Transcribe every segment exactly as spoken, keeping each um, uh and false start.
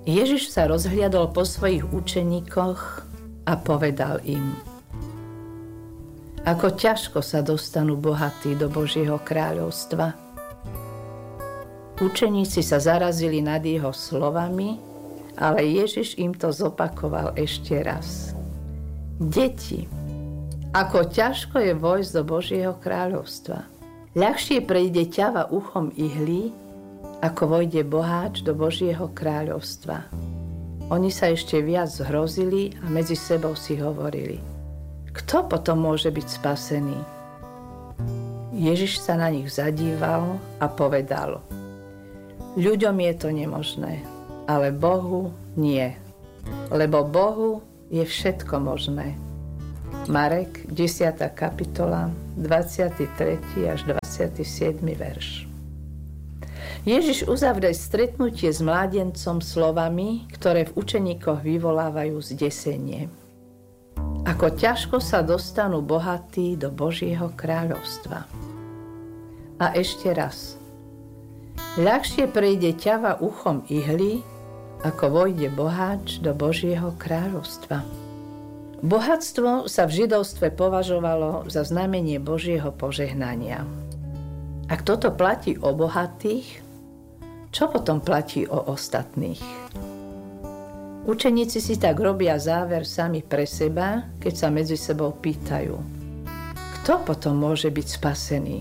Ježiš sa rozhliadol po svojich učeníkoch a povedal im: Ako ťažko sa dostanú bohatí do Božieho kráľovstva. Učeníci sa zarazili nad jeho slovami, ale Ježiš im to zopakoval ešte raz. Deti, ako ťažko je vojsť do Božieho kráľovstva. Ľahšie prejde ťava uchom ihlí, ako vojde boháč do Božieho kráľovstva. Oni sa ešte viac zhrozili a medzi sebou si hovorili: Kto potom môže byť spasený? Ježiš sa na nich zadíval a povedal: Ľuďom je to nemožné, ale Bohu nie, lebo Bohu je všetko možné. Marek, desiata kapitola, dvadsiaty tretí až dvadsiaty siedmy verš. Ježiš uzavrie stretnutie s mládencom slovami, ktoré v učeníkoch vyvolávajú zdesenie. Ako ťažko sa dostanú bohatí do Božieho kráľovstva. A ešte raz. Ľahšie prejde ťava uchom ihly, ako vojde boháč do Božieho kráľovstva. Bohatstvo sa v židovstve považovalo za znamenie Božieho požehnania. Ak toto platí o bohatých, čo potom platí o ostatných? Učeníci si tak robia záver sami pre seba, keď sa medzi sebou pýtajú: Kto potom môže byť spasený?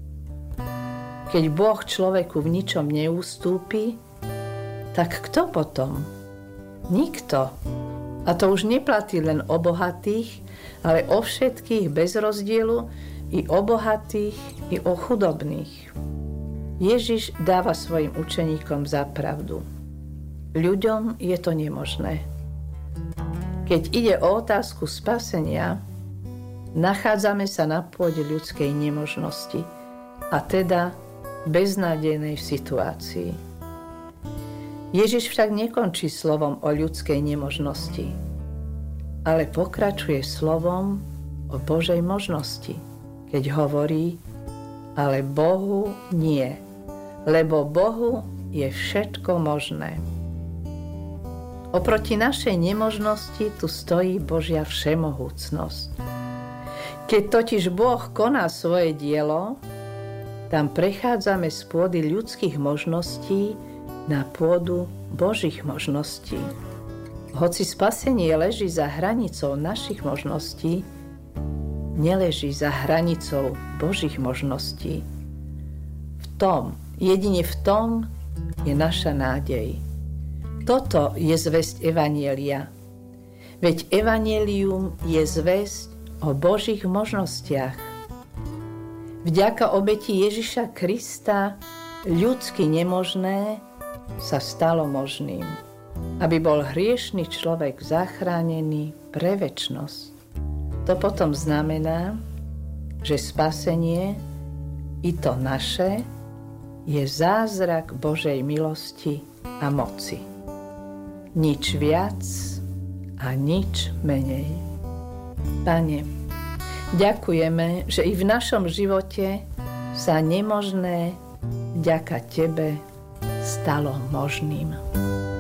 Keď Boh človeku v ničom neústúpi, tak kto potom? Nikto. A to už neplatí len o bohatých, ale o všetkých bez rozdielu, i o bohatých, i o chudobných. Ježiš dáva svojim učeníkom za pravdu. Ľuďom je to nemožné. Keď ide o otázku spasenia, nachádzame sa na pôde ľudskej nemožnosti, a teda beznádejnej situácii. Ježiš však nekončí slovom o ľudskej nemožnosti, ale pokračuje slovom o Božej možnosti, keď hovorí: ale Bohu nie, lebo Bohu je všetko možné. Oproti našej nemožnosti tu stojí Božia všemohúcnosť. Keď totiž Boh koná svoje dielo, tam prechádzame z pôdy ľudských možností na pôdu Božích možností. Hoci spasenie leží za hranicou našich možností, neleží za hranicou Božích možností. V tom, jedine v tom je naša nádej. Toto je zvesť evanjelia. Veď evanjelium je zvesť o Božích možnostiach. Vďaka obeti Ježiša Krista ľudsky nemožné sa stalo možným, aby bol hriešny človek zachránený pre večnosť. To potom znamená, že spasenie, i to naše, je zázrak Božej milosti a moci. Nič viac a nič menej. Pane, ďakujeme, že i v našom živote sa nemožné vďaka Tebe stalo možným.